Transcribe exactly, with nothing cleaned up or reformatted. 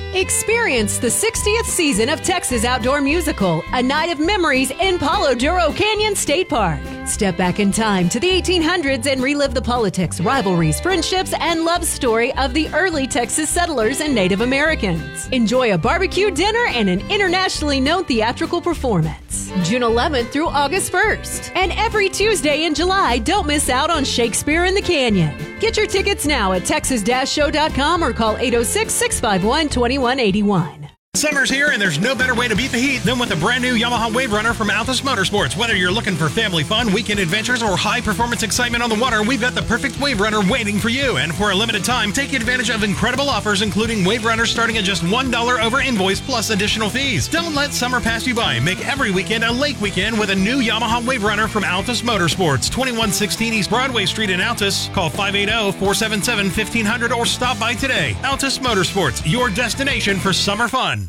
Experience the sixtieth season of Texas Outdoor Musical, A Night of Memories in Palo Duro Canyon State Park. Step back in time to the eighteen hundreds and relive the politics, rivalries, friendships, and love story of the early Texas settlers and Native Americans. Enjoy a barbecue dinner and an internationally known theatrical performance. June eleventh through August first. And every Tuesday in July, don't miss out on Shakespeare in the Canyon. Get your tickets now at texas show dot com or call eight oh six, six five one, two one eight one. Summer's here, and there's no better way to beat the heat than with a brand new Yamaha Wave Runner from Altus Motorsports. Whether you're looking for family fun, weekend adventures, or high-performance excitement on the water, we've got the perfect Wave Runner waiting for you. And for a limited time, take advantage of incredible offers, including Wave Runners starting at just one dollar over invoice plus additional fees. Don't let summer pass you by. Make every weekend a lake weekend with a new Yamaha Wave Runner from Altus Motorsports. twenty-one sixteen East Broadway Street in Altus. Call five eight zero, four seven seven, one five zero zero or stop by today. Altus Motorsports, your destination for summer fun.